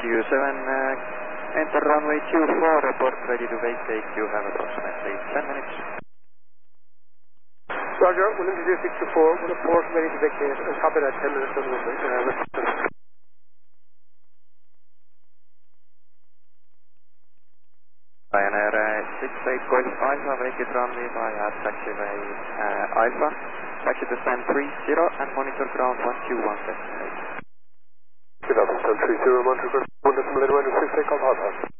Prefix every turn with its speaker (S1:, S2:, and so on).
S1: enter runway 24, report ready to vacate. You have approximately 10 minutes.
S2: Roger, William 0624, report ready to vacate. Copy that, 10 minutes on the runway.
S1: Ryanair 68 Golf Alpha, vacate runway via taxiway Alpha. Taxi to stand 30 and monitor ground 121 destination.
S2: 2010 30, monitor ground 1 decimal 68 Golf Alpha.